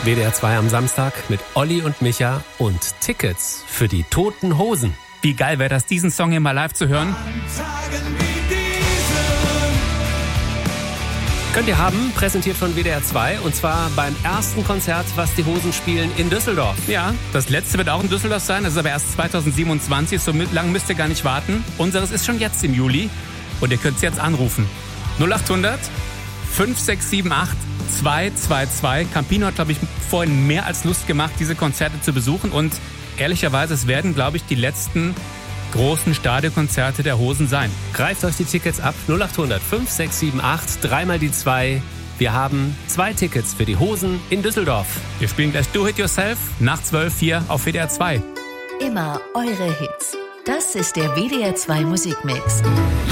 WDR 2 am Samstag mit Olli und Micha und Tickets für die Toten Hosen. Wie geil wäre das, diesen Song hier mal live zu hören? Könnt ihr haben, präsentiert von WDR 2, und zwar beim ersten Konzert, was die Hosen spielen in Düsseldorf. Ja, das letzte wird auch in Düsseldorf sein, das ist aber erst 2027, so lang müsst ihr gar nicht warten. Unseres ist schon jetzt im Juli und ihr könnt es jetzt anrufen. 0800 5678 222. Campino hat, glaube ich, vorhin mehr als Lust gemacht, diese Konzerte zu besuchen, und ehrlicherweise, es werden, glaube ich, die letzten großen Stadionkonzerte der Hosen sein. Greift euch die Tickets ab, 0800 5678, dreimal die 2. Wir haben 2 Tickets für die Hosen in Düsseldorf. Wir spielen gleich Do It Yourself nach 12 hier auf WDR 2. Immer eure Hits. Das ist der WDR 2 Musikmix.